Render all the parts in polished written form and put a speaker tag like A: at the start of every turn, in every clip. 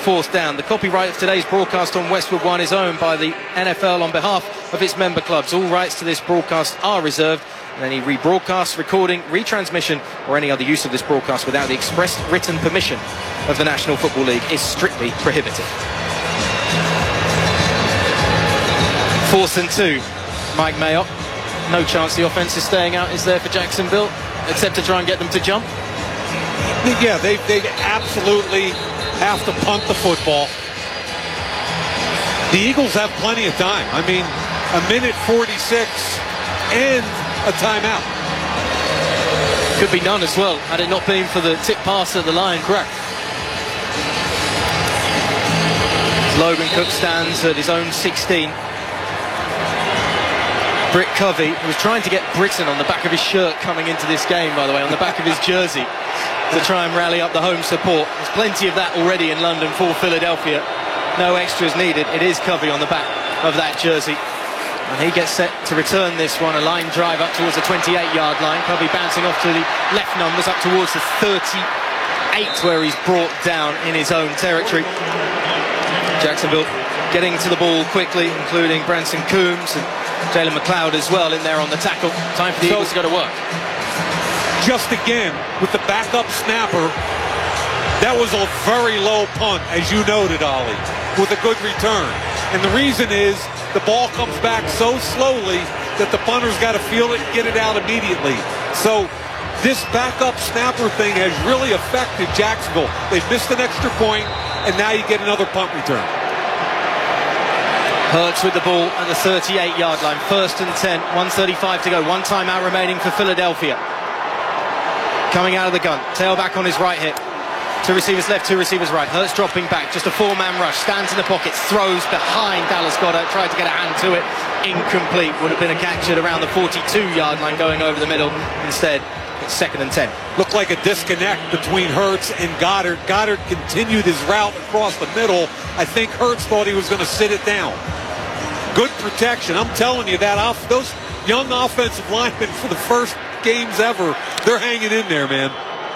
A: 4th down. The copyright of today's broadcast on Westwood One is owned by the NFL on behalf of its member clubs. All rights to this broadcast are reserved, and any rebroadcast, recording, retransmission or any other use of this broadcast without the express written permission of the National Football League is strictly prohibited. 4th and 2. Mike Mayock. No chance the offence is staying out, is there, for Jacksonville, except to try and get them to jump?
B: Yeah, they absolutely have to punt the football. The Eagles have plenty of time. I mean, a minute 46 and a timeout.
A: Could be none as well, had it not been for the tip pass at the line.
B: Correct.
A: Logan Cook stands at his own 16. Britt Covey, who was trying to get Britain on the back of his shirt coming into this game, by the way, on the back of his jersey, to try and rally up the home support. There's plenty of that already in London for Philadelphia. No extras needed. It is Covey on the back of that jersey. And he gets set to return this one. A line drive up towards the 28-yard line. Covey bouncing off to the left numbers up towards the 38, where he's brought down in his own territory. Jacksonville getting to the ball quickly, including Branson Coombs and Jalen McLeod as well in there on the tackle. Time for the Eagles to go to work.
B: Just again, with the backup snapper, that was a very low punt, as you noted, Ollie, with a good return. And the reason is the ball comes back so slowly that the punter's got to feel it and get it out immediately. So this backup snapper thing has really affected Jacksonville. They've missed an extra point, and now you get another punt return.
A: Hurts with the ball at the 38-yard line. 1st and 10, 1:35 to go. One timeout remaining for Philadelphia. Coming out of the gun, tailback on his right hip. 2 receivers left, 2 receivers right. Hurts dropping back, just a 4-man rush. Stands in the pocket, throws behind Dallas Goedert. Tried to get a hand to it, incomplete. Would have been a catch at around the 42-yard line going over the middle. Instead, it's 2nd and 10.
B: Looked like a disconnect between Hurts and Goedert. Goedert continued his route across the middle. I think Hurts thought he was going to sit it down. Good protection. I'm telling you that those young offensive linemen for the first games ever, they're hanging in there, man.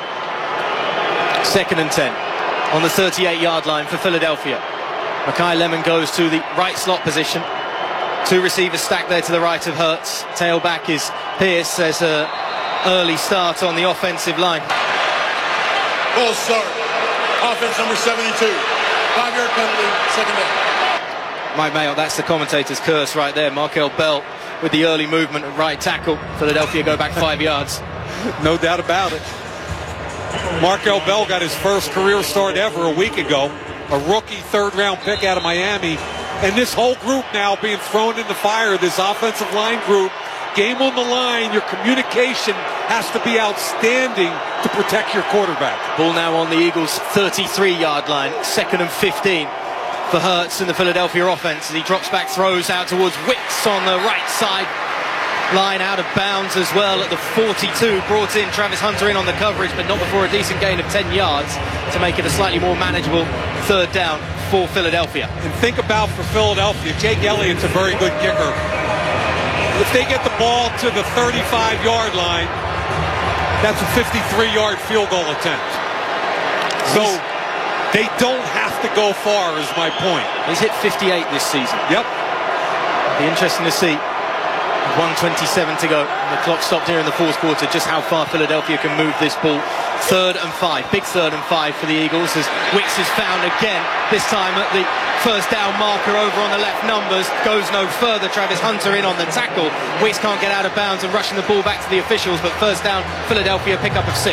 A: 2nd and 10 on the 38-yard line for Philadelphia. Makai Lemon goes to the right slot position. 2 receivers stacked there to the right of Hurts. Tailback is Pierce. There's an early start on the offensive line.
C: Ball start. Offense number 72. 5-yard penalty, 2nd down.
A: Mike Mayock, that's the commentator's curse right there. Markel Bell with the early movement at right tackle. Philadelphia go back 5 yards.
B: No doubt about it. Markel Bell got his first career start ever a week ago. A rookie 3rd-round pick out of Miami. And this whole group now being thrown in the fire, this offensive line group. Game on the line, your communication has to be outstanding to protect your quarterback.
A: Ball now on the Eagles' 33-yard line. 2nd and 15 for Hurts and the Philadelphia offense. As he drops back, throws out towards Wicks on the right side. Line out of bounds as well at the 42. Brought in Travis Hunter in on the coverage, but not before a decent gain of 10 yards to make it a slightly more manageable 3rd down for Philadelphia.
B: And think about for Philadelphia, Jake Elliott's a very good kicker. If they get the ball to the 35-yard line, that's a 53-yard field goal attempt. So they don't have to go far, is my point.
A: He's hit 58 this season.
B: Yep.
A: Be interesting to see. 1:27 to go. The clock stopped here in the 4th quarter. Just how far Philadelphia can move this ball. 3rd and 5. Big 3rd and 5 for the Eagles as Wicks is found again. This time at the 1st down marker over on the left numbers. Goes no further. Travis Hunter in on the tackle. Wicks can't get out of bounds and rushing the ball back to the officials. But 1st down, Philadelphia pick up of 6.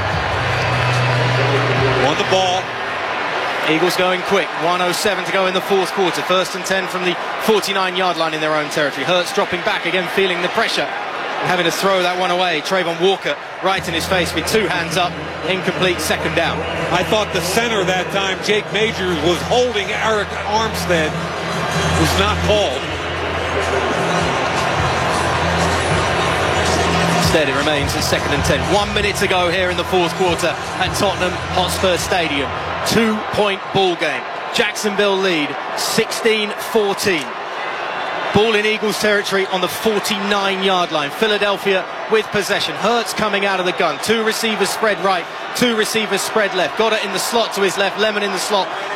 B: On the ball.
A: Eagles going quick. 1:07 to go in the 4th quarter. 1st and 10 from the 49-yard line in their own territory. Hurts dropping back again, feeling the pressure. Having to throw that one away. Trayvon Walker right in his face with 2 hands up. Incomplete, 2nd down.
B: I thought the center that time, Jake Majors, was holding Eric Armstead. Was not called.
A: Instead, it remains at 2nd and 10. 1 minute to go here in the 4th quarter at Tottenham Hotspur Stadium. 2-point ball game. Jacksonville lead 16-14. Ball in Eagles territory on the 49-yard line. Philadelphia with possession. Hurts coming out of the gun. 2 receivers spread right, 2 receivers spread left. Goedert in the slot to his left, Lemon in the slot